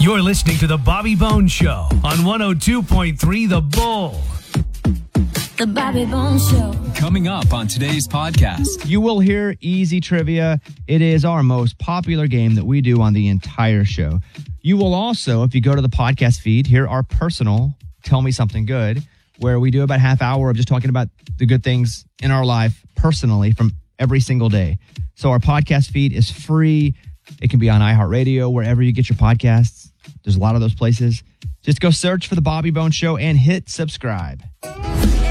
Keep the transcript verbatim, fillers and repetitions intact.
You're listening to The Bobby Bones Show on one oh two point three The Bull. The Bobby Bones Show. Coming up on today's podcast. You will hear Easy Trivia. It is our most popular game that we do on the entire show. You will also, if you go to the podcast feed, hear our personal Tell Me Something Good, where we do about a half hour of just talking about the good things in our life personally from every single day. So our podcast feed is free. It can be on iHeartRadio, wherever you get your podcasts. There's a lot of those places. Just go search for The Bobby Bones Show and hit subscribe.